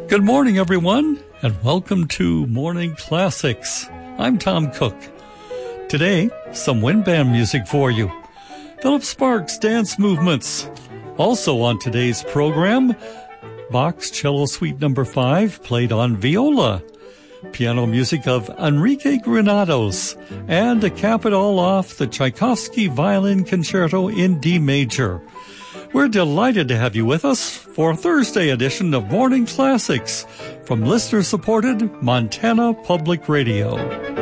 Good morning, everyone, and welcome to Morning Classics. I'm Tom Cook. Today, some wind band music for you. Philip Sparks dance movements. Also on today's program, Bach's Cello Suite No. 5 played on viola. Piano music of Enrique Granados, and to cap it all off, the Tchaikovsky Violin Concerto in D major. We're delighted to have you with us for a Thursday edition of Morning Classics from listener-supported Montana Public Radio.